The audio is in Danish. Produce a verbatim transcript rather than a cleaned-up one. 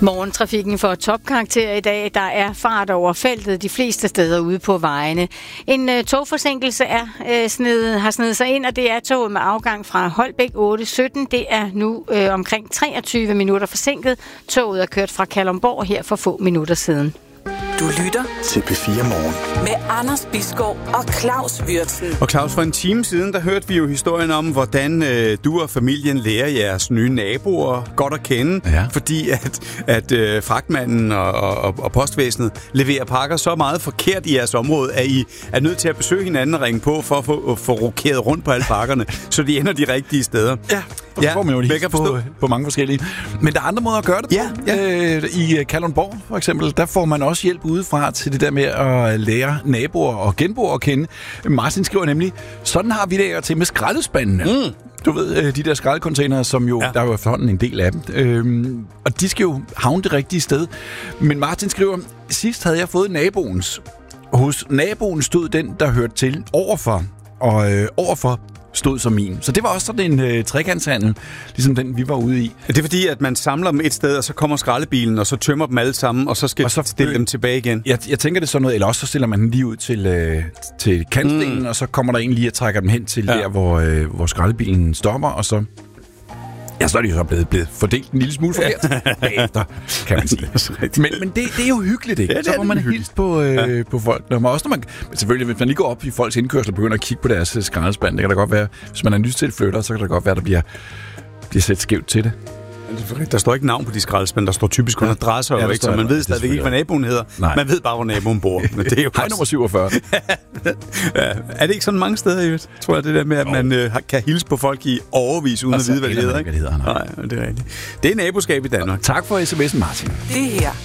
Morgentrafikken får topkarakter i dag. Der er fart over feltet de fleste steder ude på vejene. En uh, togforsinkelse er, uh, sned, har snedet sig ind, og det er toget med afgang fra Holbæk otte sytten. Det er nu uh, omkring treogtyve minutter forsinket. Toget er kørt fra Kalundborg her for få minutter siden. Du lytter til P fire Morgen med Anders Bisgaard og Claus Wirtsen. Og Claus, for en time siden, der hørte vi jo historien om, hvordan øh, du og familien lærer jeres nye naboer godt at kende. Ja. Fordi at, at øh, fragtmanden og, og, og postvæsenet leverer pakker så meget forkert i jeres område, at I er nødt til at besøge hinanden og ringe på for at få, få rokeret rundt på alle pakkerne, så de ender de rigtige steder. Ja, og så får man jo lige på, på mange forskellige. Men der er andre måder at gøre det på. Ja, ja. Øh, I Kalundborg for eksempel, der får man også hjælp udefra til det der med at lære naboer og genboer at kende. Martin skriver nemlig, sådan har vi det af til med skraldespandene. Mm. Du ved, de der skraldecontainere, som jo, ja. Der er jo efterhånden en del af dem. Øhm, og de skal jo havne det rigtige sted. Men Martin skriver, sidst havde jeg fået naboens. Hos naboen stod den, der hørte til overfor. Og øh, overfor stod som min. Så det var også sådan en øh, trekantshandel, ligesom den, vi var ude i. Det er fordi, at man samler dem et sted, og så kommer skraldebilen, og så tømmer dem alle sammen, og så skal og så stille dem tilbage igen. Jeg, jeg tænker det sådan noget, eller også så stiller man den lige ud til, øh, til kantstenen, mm. og så kommer der en lige og trækker dem hen til ja. der, hvor, øh, hvor skraldebilen stopper, og så... Ja, så er de jo så blevet, blevet fordelt en lille smule forkert bagefter, kan man sige. Men, men det, det er jo hyggeligt, ikke? Ja, så får man hilse på, øh, ja. på folk. Når man, også når man, men selvfølgelig, hvis man lige går op i folks indkørsel og begynder at kigge på deres skraldespand, det kan da godt være, hvis man er nyt til flytter, så kan det godt være, der bliver, bliver set skævt til det. Der står ikke navn på de skraldespand, der står typisk kun adresser, ja, ikke, så man ved stadigvæk ikke, hvad naboen hedder. Nej. Man ved bare, hvor naboen bor. Men det er jo hej nummer syvogfyrre. Ja, er det ikke sådan mange steder, Jørgen? Tror jeg, det der med, at man øh, kan hilse på folk i overvis, uden at vide, hvad det hedder, ikke? Hvad det hedder, nej. Nej, det er rigtigt. Det er naboskab i Danmark. Tak for sms'en, Martin. Det her